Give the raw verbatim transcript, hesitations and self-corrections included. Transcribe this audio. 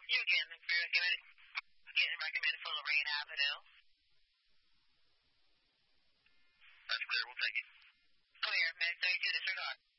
You again, you're getting recommended for Lorraine Avenue. That's clear, we'll take it. Clear, minute thirty-two, disregard.